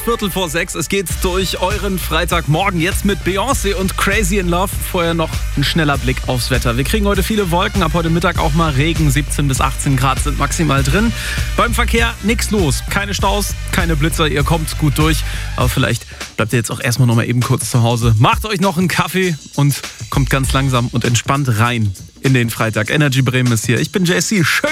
5:15. Es geht durch euren Freitagmorgen jetzt mit Beyoncé und Crazy in Love. Vorher noch ein schneller Blick aufs Wetter. Wir kriegen heute viele Wolken, ab heute Mittag auch mal Regen. 17 bis 18 Grad sind maximal drin. Beim Verkehr nichts los. Keine Staus, keine Blitzer. Ihr kommt gut durch. Aber vielleicht bleibt ihr jetzt auch erstmal noch mal eben kurz zu Hause. Macht euch noch einen Kaffee und kommt ganz langsam und entspannt rein in den Freitag. Energy Bremen ist hier. Ich bin JC. Schön